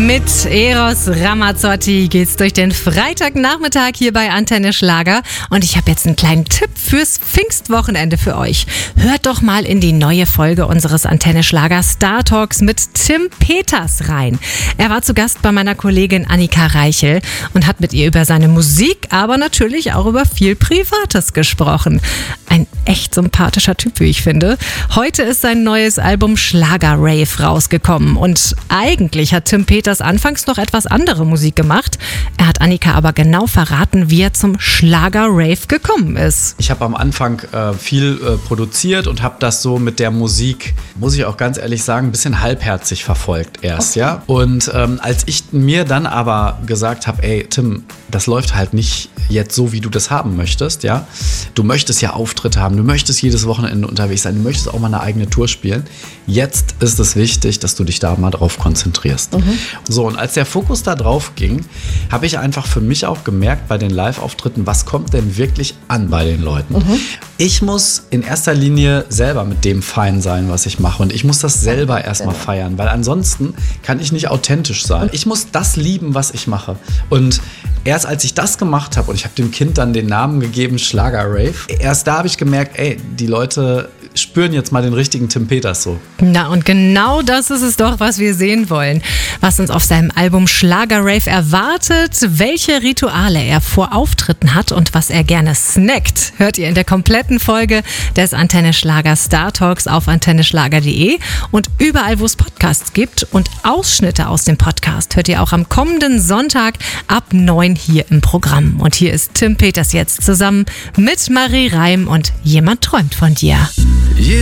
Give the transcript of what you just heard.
Mit Eros Ramazzotti geht's durch den Freitagnachmittag hier bei Antenne Schlager. Und ich habe jetzt einen kleinen Tipp fürs Pfingstwochenende für euch. Hört doch mal in die neue Folge unseres Antenne Schlager Star Talks mit Tim Peters rein. Er war zu Gast bei meiner Kollegin Annika Reichel und hat mit ihr über seine Musik, aber natürlich auch über viel Privates gesprochen. Ein echt sympathischer Typ, wie ich finde. Heute ist sein neues Album Schlager Rave rausgekommen und eigentlich hat Tim Peters anfangs noch etwas andere Musik gemacht. Er hat Annika aber genau verraten, wie er zum Schlager Rave gekommen ist. Ich habe am Anfang viel produziert und habe das so mit der Musik, muss ich auch ganz ehrlich sagen, ein bisschen halbherzig verfolgt erst, okay. Ja. Und als ich mir dann aber gesagt habe, ey Tim, das läuft halt nicht jetzt so, wie du das haben möchtest, ja. Du möchtest ja Auftritte haben, du möchtest jedes Wochenende unterwegs sein, du möchtest auch mal eine eigene Tour spielen. Jetzt ist es wichtig, dass du dich da mal drauf konzentrierst. So, und als der Fokus da drauf ging, habe ich einfach für mich auch gemerkt bei den Live-Auftritten, was kommt denn wirklich an bei den Leuten. Ich muss in erster Linie selber mit dem fein sein, was ich mache. Und ich muss das selber erstmal feiern, weil ansonsten kann ich nicht authentisch sein. Ich muss das lieben, was ich mache. Und erst als ich das gemacht habe, und ich habe dem Kind dann den Namen gegeben, Schlager Rave, erst da habe ich gemerkt, ey, die Leute spüren jetzt mal den richtigen Tim Peters so. Na, und genau das ist es doch, was wir sehen wollen. Was uns auf seinem Album Schlager Rave erwartet, welche Rituale er vor Auftritten hat und was er gerne snackt, hört ihr in der kompletten Folge des Antenne Schlager Star Talks auf antenneschlager.de und überall, wo es Podcasts gibt. Und Ausschnitte aus dem Podcast hört ihr auch am kommenden Sonntag ab 9 hier im Programm. Und hier ist Tim Peters jetzt zusammen mit Marie Reim und Jemand träumt von dir.